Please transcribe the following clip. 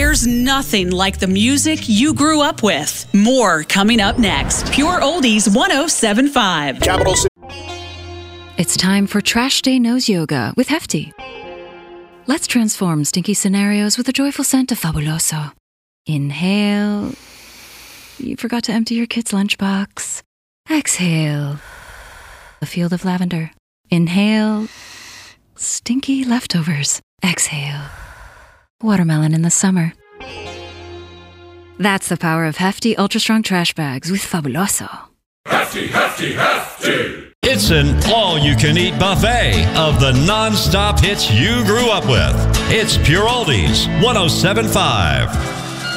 There's nothing like the music you grew up with. More coming up next. Pure Oldies 107.5. Capital City. It's time for Trash Day Nose Yoga with Hefty. Let's transform stinky scenarios with a joyful scent of Fabuloso. Inhale. You forgot to empty your kid's lunchbox. Exhale. A field of lavender. Inhale. Stinky leftovers. Exhale. Watermelon in the summer. That's the power of Hefty Ultra Strong Trash Bags with Fabuloso. Hefty, Hefty, Hefty! It's an all-you-can-eat buffet of the non-stop hits you grew up with. It's Pure Oldies 107.5.